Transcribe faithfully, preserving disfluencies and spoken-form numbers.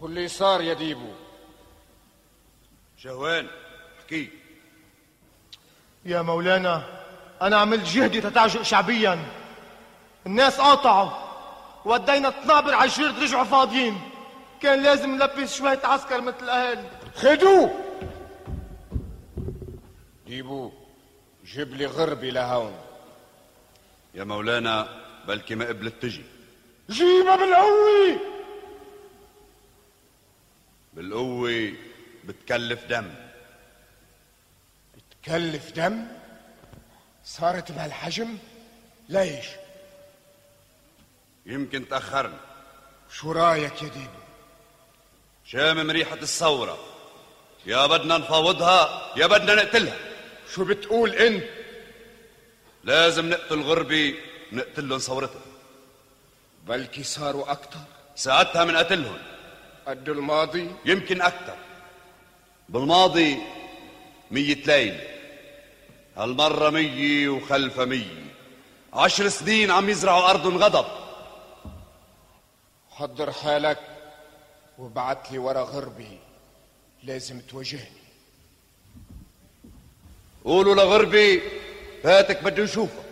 شو اللي صار يا ديبو؟ شهوان احكي. يا مولانا أنا عملت جهدي تتعجق شعبيا، الناس قاطعوا ودينا الطنابر على الجرد رجعوا فاضيين، كان لازم نلبس شوية عسكر مثل الأهالي. خدوه ديبو، جيب لي غربي لهون. يا مولانا بلكي ما قبلت تجي. جيبها بالقوة. بالقوة بتكلف دم. بتكلف دم؟ صارت بهالحجم؟ ليش؟ يمكن تأخرنا. شو رايك يا ديبو؟ شامم ريحة الثورة، يا بدنا نفاوضها يا بدنا نقتلها. شو بتقول انت؟ لازم نقتل غربي، نقتلهم ثورتها. بلكي صاروا أكتر. ساعتها من قتلهم. قد الماضي؟ يمكن أكتر. بالماضي مية ليلة، هالمرة مية وخلفها مية. عشر سنين عم يزرعوا أرضهم غضب. حضر حالك وبعت لي ورا غربي، لازم تواجهني. قولوا لغربي فاتك بده يشوفه.